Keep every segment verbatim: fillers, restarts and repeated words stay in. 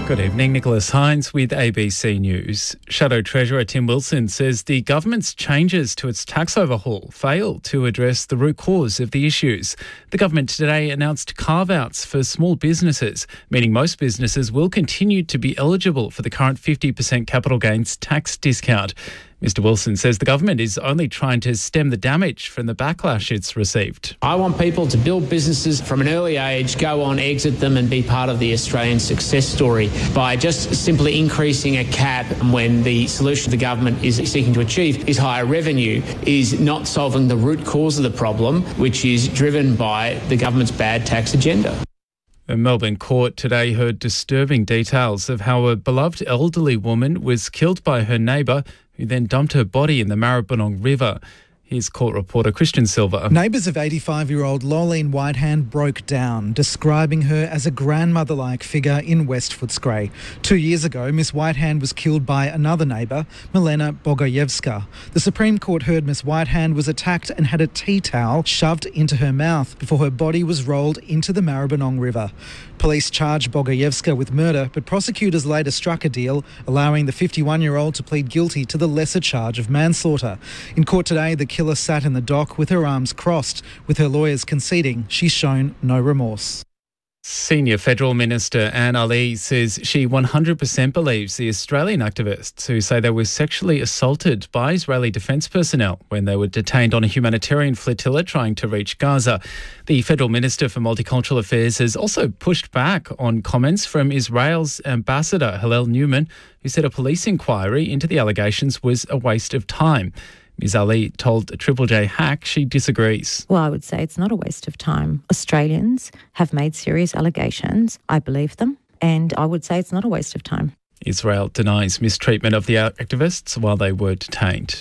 Good evening, Nicholas Hines with A B C News. Shadow Treasurer Tim Wilson says the government's changes to its tax overhaul fail to address the root cause of the issues. The government today announced carve-outs for small businesses, meaning most businesses will continue to be eligible for the current fifty percent capital gains tax discount. Mister Wilson says the government is only trying to stem the damage from the backlash it's received. I want people to build businesses from an early age, go on, exit them and be part of the Australian success story by just simply increasing a cap when the solution the government is seeking to achieve is higher revenue is not solving the root cause of the problem, which is driven by the government's bad tax agenda. A Melbourne court today heard disturbing details of how a beloved elderly woman was killed by her neighbour, who then dumped her body in the Maribyrnong River. Here's court reporter Christian Silver. Neighbours of eighty-five-year-old Lolene Whitehand broke down, describing her as a grandmother-like figure in West Footscray. Two years ago, Miss Whitehand was killed by another neighbour, Milena Bogojevska. The Supreme Court heard Miss Whitehand was attacked and had a tea towel shoved into her mouth before her body was rolled into the Maribyrnong River. Police charged Bogojevska with murder, but prosecutors later struck a deal, allowing the fifty-one-year-old to plead guilty to the lesser charge of manslaughter. In court today, the killer sat in the dock with her arms crossed, with her lawyers conceding she's shown no remorse. Senior Federal Minister Anne Ali says she one hundred percent believes the Australian activists who say they were sexually assaulted by Israeli defence personnel when they were detained on a humanitarian flotilla trying to reach Gaza. The Federal Minister for Multicultural Affairs has also pushed back on comments from Israel's Ambassador Hillel Newman, who said a police inquiry into the allegations was a waste of time. Miz Ali told Triple J Hack she disagrees. Well, I would say it's not a waste of time. Australians have made serious allegations. I believe them. And I would say it's not a waste of time. Israel denies mistreatment of the activists while they were detained.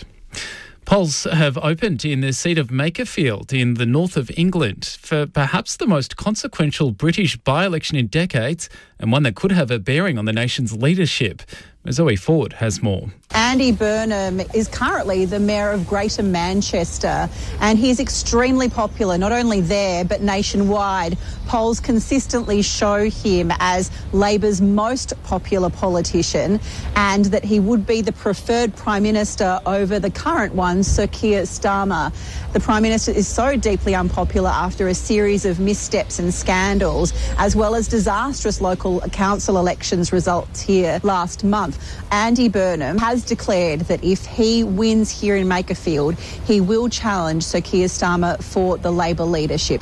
Polls have opened in the seat of Makerfield in the north of England for perhaps the most consequential British by-election in decades and one that could have a bearing on the nation's leadership. Zoe Ford has more. Andy Burnham is currently the Mayor of Greater Manchester and he's extremely popular, not only there but nationwide. Polls consistently show him as Labor's most popular politician and that he would be the preferred Prime Minister over the current one, Sir Keir Starmer. The Prime Minister is so deeply unpopular after a series of missteps and scandals, as well as disastrous local council elections results here last month. Andy Burnham has declared that if he wins here in Makerfield, he will challenge Sir Keir Starmer for the Labor leadership.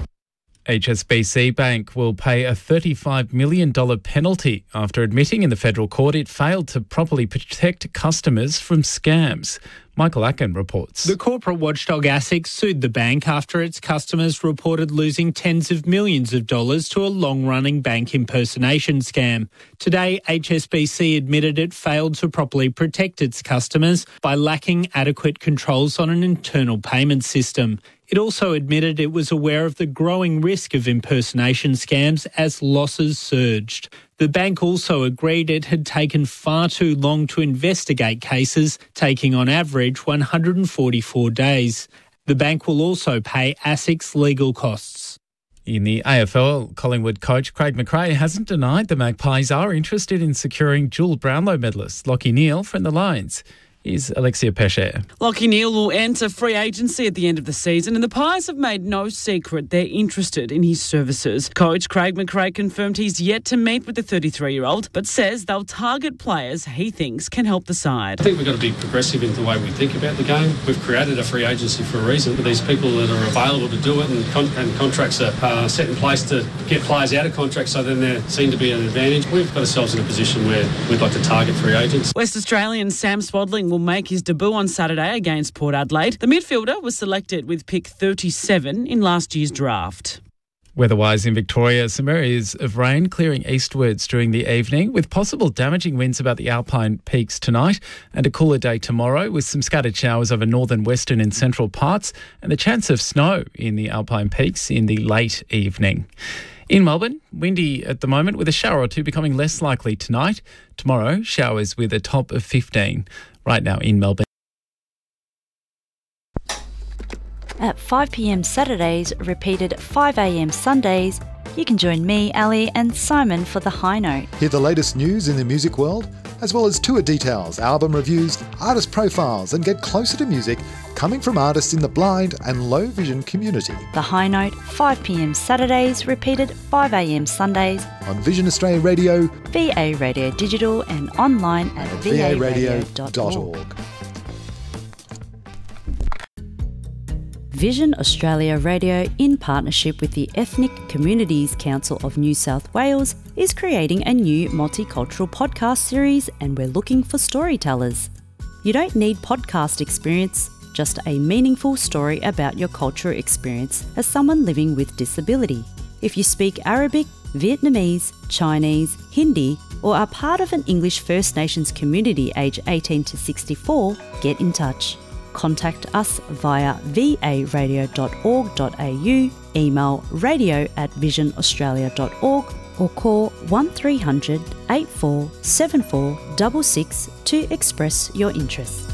H S B C Bank will pay a thirty-five million dollars penalty after admitting in the federal court it failed to properly protect customers from scams. Michael Atkin reports. The corporate watchdog ASIC sued the bank after its customers reported losing tens of millions of dollars to a long-running bank impersonation scam. Today, H S B C admitted it failed to properly protect its customers by lacking adequate controls on an internal payment system. It also admitted it was aware of the growing risk of impersonation scams as losses surged. The bank also agreed it had taken far too long to investigate cases, taking on average one hundred forty-four days. The bank will also pay ASIC's legal costs. In the A F L, Collingwood coach Craig McRae hasn't denied the Magpies are interested in securing dual Brownlow medalist Lachie Neale from the Lions. Here's Alexia Pesce. Lachie Neale will enter free agency at the end of the season, and the Pies have made no secret they're interested in his services. Coach Craig McRae confirmed he's yet to meet with the thirty-three-year-old, but says they'll target players he thinks can help the side. I think we've got to be progressive in the way we think about the game. We've created a free agency for a reason. These people that are available to do it, and, con- and contracts are uh, set in place to get players out of contracts, so then they're seen to be an advantage. We've got ourselves in a position where we'd like to target free agents. West Australian Sam Swadling will make his debut on Saturday against Port Adelaide. The midfielder was selected with pick thirty-seven in last year's draft. Weather-wise in Victoria, some areas of rain clearing eastwards during the evening with possible damaging winds about the Alpine peaks tonight and a cooler day tomorrow with some scattered showers over northern, western and central parts and the chance of snow in the Alpine peaks in the late evening. In Melbourne, windy at the moment with a shower or two becoming less likely tonight. Tomorrow, showers with a top of fifteen. Right now in Melbourne. At five p m Saturdays, repeated at five a m Sundays, You can join me, Ali, and Simon for The High Note. Hear the latest news in the music world, as well as tour details, album reviews, artist profiles, and get closer to music coming from artists in the blind and low vision community. The High Note, five p m Saturdays, repeated five a m Sundays. On Vision Australia Radio, V A Radio Digital, and online at v a radio dot org. Vision Australia Radio, in partnership with the Ethnic Communities Council of New South Wales, is creating a new multicultural podcast series, and we're looking for storytellers. You don't need podcast experience, just a meaningful story about your cultural experience as someone living with disability. If you speak Arabic, Vietnamese, Chinese, Hindi, or are part of an English First Nations community aged eighteen to sixty-four, get in touch. Contact us via v a radio dot org dot a u, email radio at vision australia dot org, or call one three hundred, eight four seven four six six to express your interest.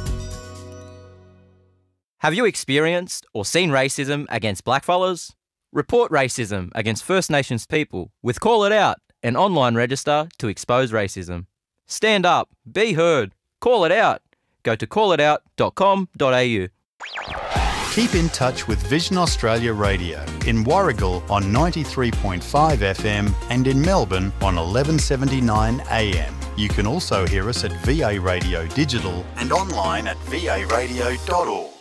Have you experienced or seen racism against blackfellas? Report racism against First Nations people with Call It Out, an online register to expose racism. Stand up, be heard, call it out. Go to call it out dot com dot a u. Keep in touch with Vision Australia Radio in Warragul on ninety-three point five F M and in Melbourne on eleven seventy-nine A M. You can also hear us at V A Radio Digital and online at v a radio dot org.